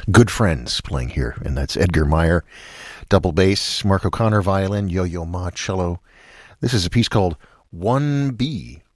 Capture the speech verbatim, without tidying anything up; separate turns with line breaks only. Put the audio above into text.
Good Friends playing here, and that's Edgar Meyer, double bass, Mark O'Connor violin, Yo-Yo Ma cello. This is a piece called one B.